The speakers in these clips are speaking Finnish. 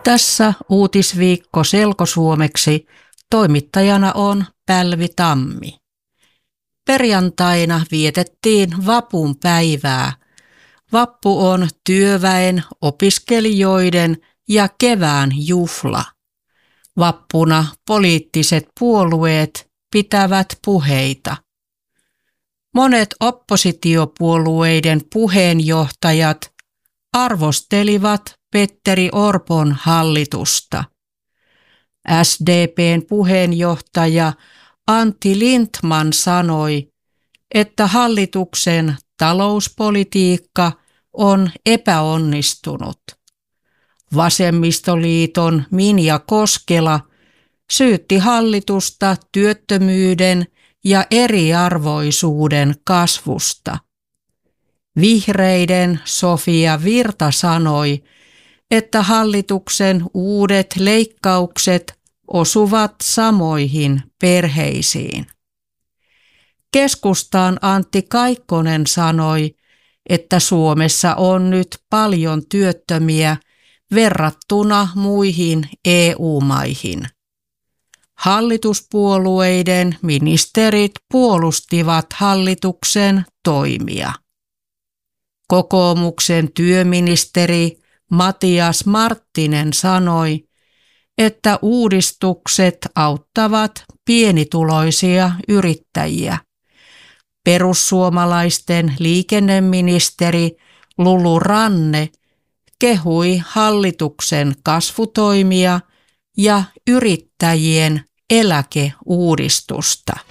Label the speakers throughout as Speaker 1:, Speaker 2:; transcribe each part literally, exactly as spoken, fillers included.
Speaker 1: Tässä uutisviikko selkosuomeksi. Toimittajana on Pälvi Tammi. Perjantaina vietettiin vapun päivää. Vappu on työväen, opiskelijoiden ja kevään juhla. Vappuna poliittiset puolueet pitävät puheita. Monet oppositiopuolueiden puheenjohtajat arvostelivat Petteri Orpon hallitusta. S D P:n puheenjohtaja Antti Lindtman sanoi, että hallituksen talouspolitiikka on epäonnistunut. Vasemmistoliiton Minja Koskela syytti hallitusta työttömyyden ja eriarvoisuuden kasvusta. Vihreiden Sofia Virta sanoi, että hallituksen uudet leikkaukset osuvat samoihin perheisiin. Keskustan Antti Kaikkonen sanoi, että Suomessa on nyt paljon työttömiä verrattuna muihin E U-maihin. Hallituspuolueiden ministerit puolustivat hallituksen toimia. Kokoomuksen työministeri Matias Marttinen sanoi, että uudistukset auttavat pienituloisia yrittäjiä. Perussuomalaisten liikenneministeri Lulu Ranne kehui hallituksen kasvutoimia ja yrittäjien eläkeuudistusta.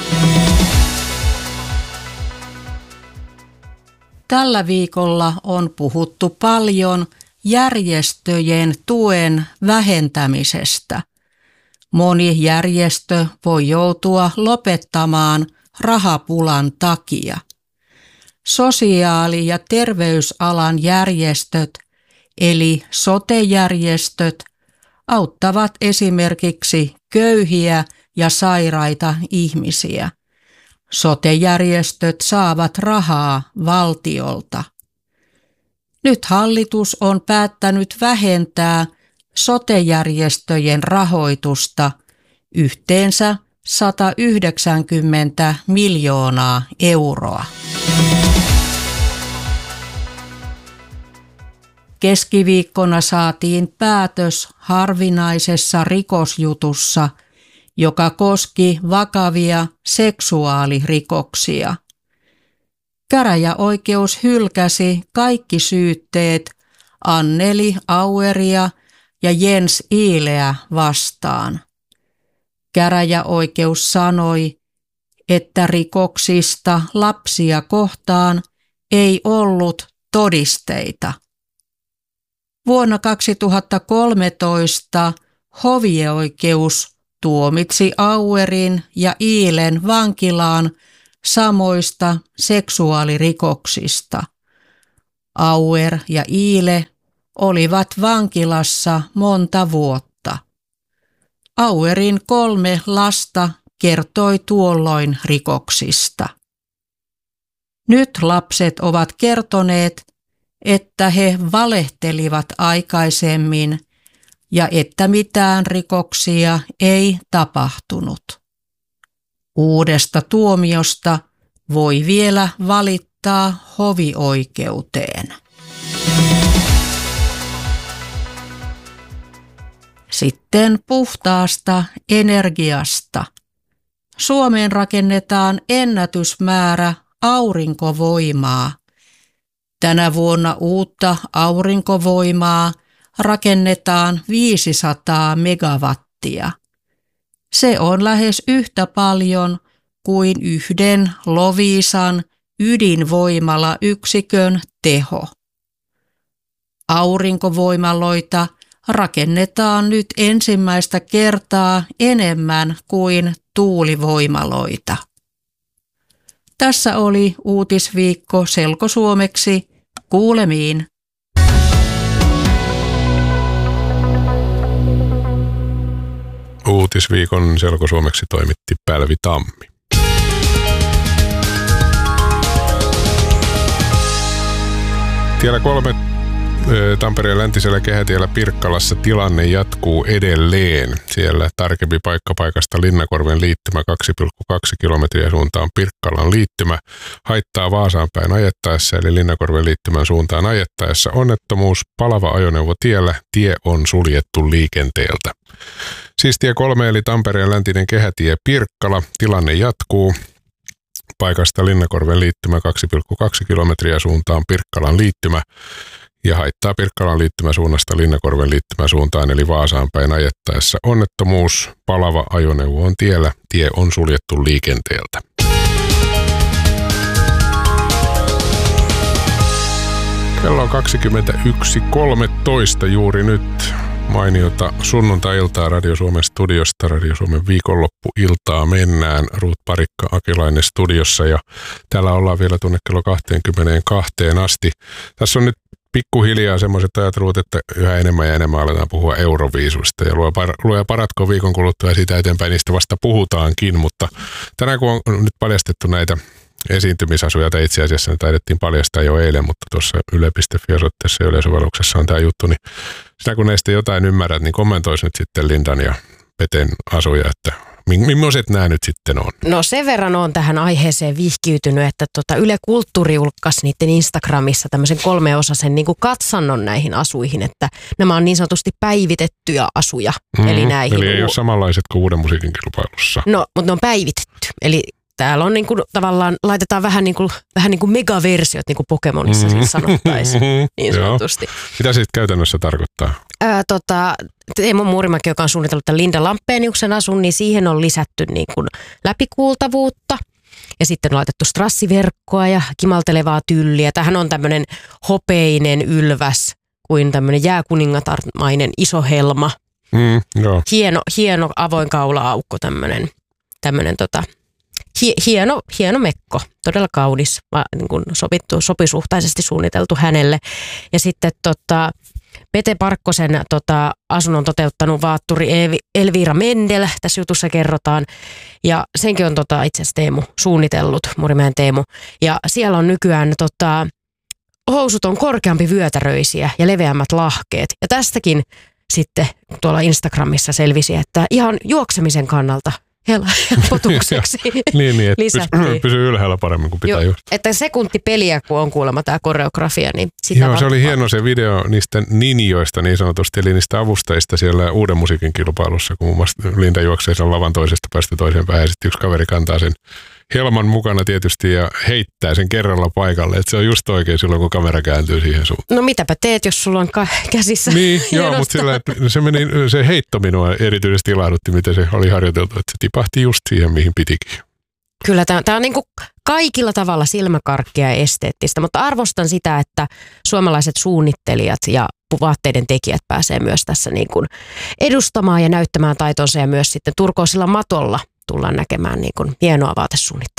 Speaker 1: Tällä viikolla on puhuttu paljon järjestöjen tuen vähentämisestä. Moni järjestö voi joutua lopettamaan rahapulan takia. Sosiaali- ja terveysalan järjestöt eli sote-järjestöt auttavat esimerkiksi köyhiä ja sairaita ihmisiä. Sote-järjestöt saavat rahaa valtiolta. Nyt hallitus on päättänyt vähentää sote-järjestöjen rahoitusta yhteensä sata yhdeksänkymmentä miljoonaa euroa. Keskiviikkona saatiin päätös harvinaisessa rikosjutussa, joka koski vakavia seksuaalirikoksia. Käräjäoikeus hylkäsi kaikki syytteet Anneli Aueria ja Jens Ihleä vastaan. Käräjäoikeus sanoi, että rikoksista lapsia kohtaan ei ollut todisteita. Vuonna kaksituhattakolmetoista hovioikeus tuomitsi Auerin ja Ihlen vankilaan samoista seksuaalirikoksista. Auer ja Ihle olivat vankilassa monta vuotta. Auerin kolme lasta kertoi tuolloin rikoksista. Nyt lapset ovat kertoneet, että he valehtelivat aikaisemmin ja että mitään rikoksia ei tapahtunut. Uudesta tuomiosta voi vielä valittaa hovioikeuteen. Sitten puhtaasta energiasta. Suomeen rakennetaan ennätysmäärä aurinkovoimaa. Tänä vuonna uutta aurinkovoimaa rakennetaan viisisataa megawattia. Se on lähes yhtä paljon kuin yhden Loviisan ydinvoimalayksikön teho. Aurinkovoimaloita rakennetaan nyt ensimmäistä kertaa enemmän kuin tuulivoimaloita. Tässä oli uutisviikko selkosuomeksi. Kuulemiin.
Speaker 2: Uutisviikon selkosuomeksi toimitti Pälvi Tammi. Tiellä kolme Tampereen läntisellä kehätiellä Pirkkalassa tilanne jatkuu edelleen. Siellä tarkempi paikka paikasta Linnakorven liittymä kaksi pilkku kaksi kilometriä suuntaan Pirkkalan liittymä haittaa Vaasaan päin ajettaessa eli Linnakorven liittymän suuntaan ajettaessa onnettomuus palava ajoneuvo tiellä. Tie on suljettu liikenteeltä. Siis tie kolme eli Tampereen läntinen kehätie Pirkkala. Tilanne jatkuu paikasta Linnakorven liittymä kaksi pilkku kaksi kilometriä suuntaan Pirkkalan liittymä ja haittaa Pirkkalan liittymäsuunnasta Linnakorven liittymäsuuntaan eli Vaasaan päin ajettaessa onnettomuus. Palava ajoneuvo on tiellä. Tie on suljettu liikenteeltä. Kello on kaksikymmentäyksi kolmetoista juuri nyt. Mainiota sunnuntai-iltaa Radio Suomen studiosta. Radio Suomen viikonloppuiltaa mennään. Ruut Parikka Akilainen studiossa ja täällä ollaan vielä tuonne kello kaksikymmentäkaksi asti. Tässä on nyt pikkuhiljaa semmoiset ajattelut, että yhä enemmän ja enemmän aletaan puhua Euroviisuista ja luo, par, luo ja paratko viikon kuluttua ja siitä eteenpäin niistä vasta puhutaankin, mutta tänään kun on nyt paljastettu näitä esiintymisasuja, tai itse asiassa ne taidettiin paljastaa jo eilen, mutta tuossa yle piste fi osoitteessa ja yleisövaluksessa on tämä juttu, niin sinä kun näistä jotain ymmärrät, niin kommentoisi nyt sitten Lindan ja Peten asuja, että millaiset nämä nyt sitten on?
Speaker 3: No sen verran on tähän aiheeseen vihkiytynyt, että tota Yle Kulttuuri julkaisi niiden Instagramissa tämmöisen kolmeosaisen niin kuin katsannon näihin asuihin, että nämä on niin sanotusti päivitettyjä asuja. Mm, eli näihin
Speaker 2: eli ei ole samanlaiset kuin Uuden musiikin kilpailussa.
Speaker 3: No, mutta ne on päivitetty. Eli täällä on niin kuin, tavallaan, laitetaan vähän niin kuin, vähän niin kuin megaversiot, niin kuin Pokemonissa siis sanottaisiin, niin sanotusti.
Speaker 2: Mitä se käytännössä tarkoittaa?
Speaker 3: Ää, tota, Teemu Muurimäki, joka on suunnitellut tämän Linda Lampeniuksen asun, niin siihen on lisätty niin kuin läpikuultavuutta. Ja sitten on laitettu strassiverkkoa ja kimaltelevaa tylliä. Tämähän on tämmöinen hopeinen ylväs, kuin tämmöinen jääkuningatarmainen iso helma.
Speaker 2: Mm, joo.
Speaker 3: Hieno, hieno avoin kaula-aukko, tämmöinen, tämmöinen tota, hieno, hieno mekko, todella kaunis, niin kuin sopittu, sopisuhtaisesti suunniteltu hänelle. Ja sitten tota, Pete Parkkosen tota, asunnon toteuttanut vaatturi Elvira Mendel, tässä jutussa kerrotaan. Ja senkin on tota, itse asiassa Teemu suunnitellut, Murimäen Teemu. Ja siellä on nykyään tota, housut on korkeampi vyötäröisiä ja leveämmät lahkeet. Ja tästäkin sitten tuolla Instagramissa selvisi, että ihan juoksemisen kannalta helpotukseksi
Speaker 2: niin, niin, että pysyy pysy ylhäällä paremmin kuin pitää juosta.
Speaker 3: Että sekuntipeliä, kun on kuulemma tämä koreografia, niin sitä
Speaker 2: Joo, se oli hieno se video niistä ninjoista niin sanotusti, eli niistä avustajista siellä Uuden musiikin kilpailussa, kun muun muassa Linda juoksee sen lavan toisesta päästä toiseen päähän, ja sitten yksi kaveri kantaa sen helman mukana tietysti ja heittää sen kerralla paikalle, että se on just oikein silloin, kun kamera kääntyy siihen suuntaan.
Speaker 3: No mitäpä teet, jos sulla on ka- käsissä
Speaker 2: Niin, joo, mutta sillä, se, meni, se heitto minua erityisesti ilahdutti, miten se oli harjoiteltu, että se tipahti just siihen, mihin pitikin.
Speaker 3: Kyllä, tämä on niin kuin kaikilla tavalla silmäkarkkia ja esteettistä, mutta arvostan sitä, että suomalaiset suunnittelijat ja vaatteiden tekijät pääsee myös tässä niin kuin edustamaan ja näyttämään taitonsa ja myös sitten turkoisilla matolla tullaan näkemään niin kuin hienoa vaatesuunnittelua.